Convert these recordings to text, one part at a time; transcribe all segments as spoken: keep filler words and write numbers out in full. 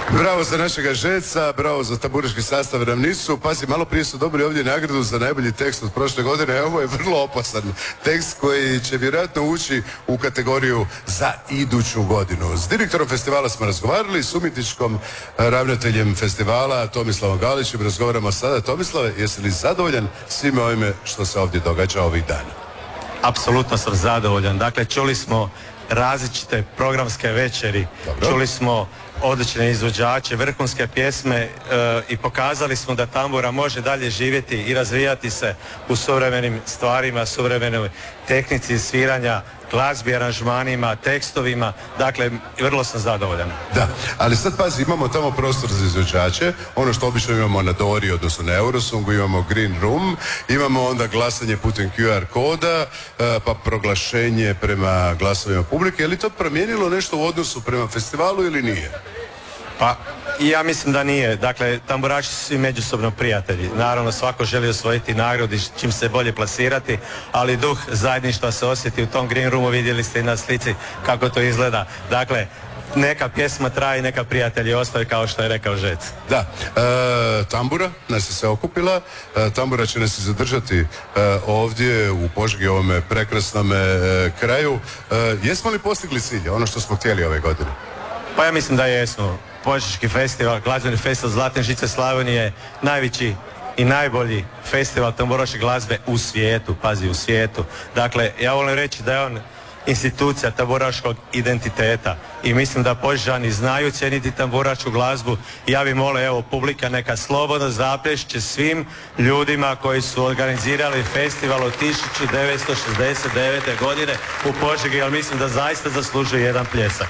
Bravo za našega Žeca, bravo za tamburaški sastav Ravnicu. Pazi, malo prije su dobili ovdje nagradu za najbolji tekst od prošle godine. Ovo je vrlo opasan tekst koji će vjerojatno ući u kategoriju za iduću godinu. S direktorom festivala smo razgovarali, s umjetničkom ravnateljem festivala Tomislavom Galićem razgovaramo sada. Tomislave, jesi li zadovoljan svime ovime što se ovdje događa ovih dana? Apsolutno sam zadovoljan. Dakle, čuli smo različite programske večeri, Dobro. čuli smo odlične izvođače, vrhunske pjesme e, i pokazali smo da tambura može dalje živjeti i razvijati se u suvremenim stvarima, suvremenoj tehnici sviranja, glazbi, aranžmanima, tekstovima. Dakle, vrlo sam zadovoljan. Da, ali sad pazi, imamo tamo prostor za izvođače, ono što obično imamo na Dori, odnosno na Eurosongu, imamo Green Room, imamo onda glasanje putem Q R koda, pa proglašenje prema glasovima publike. Je li to promijenilo nešto u odnosu prema festivalu ili nije? Pa, ja mislim da nije. Dakle, tamburaši su svi međusobno prijatelji. Naravno, svako želi osvojiti nagradu i čim se bolje plasirati, ali duh zajedništva se osjeti u tom Green Roomu, vidjeli ste i na slici kako to izgleda. Dakle, neka pjesma traje, neka prijatelji ostaju, kao što je rekao Žec. Da, e, tambura nas je se okupila, e, tambura će nas i zadržati e, ovdje u Požegi, ovome prekrasnom e, kraju. E, jesmo li postigli cilj, ono što smo htjeli ove godine? Pa ja mislim da jesmo. Požeški festival, glazbeni festival Zlatne žice Slavonije je najveći i najbolji festival tamburaške glazbe u svijetu, pazi, u svijetu. Dakle, ja volim reći da je on institucija tamburaškog identiteta i mislim da Požežani znaju cijeniti tamburašku glazbu i ja bih molio, evo, publika neka slobodno zaplješće svim ljudima koji su organizirali festival od tisuću devetsto šezdeset devete. godine u Požegi, jer mislim da zaista zaslužuje jedan pljesak.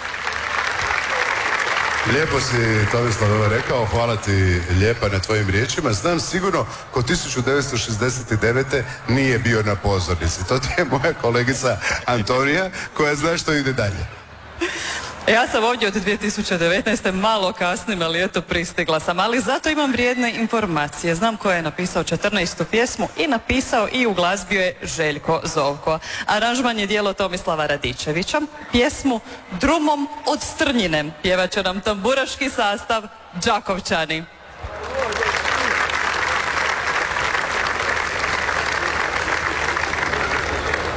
Lijepo si, Tomislav, ovo rekao, hvala ti lijepa na tvojim riječima. Znam sigurno ko tisuću devetsto šezdeset devete. nije bio na pozornici. To ti je moja kolegica Antonija koja zna što ide dalje. Ja sam ovdje od dvije tisuće devetnaeste. malo kasnim, ali eto pristigla sam. Ali zato imam vrijedne informacije. Znam ko je napisao četrnaestu pjesmu i napisao i uglazbio je Željko Zovko. Aranžman je djelo Tomislava Radičevića. Pjesmu Drumom od Strnjine pjevat će nam tamburaški sastav Đakovčani.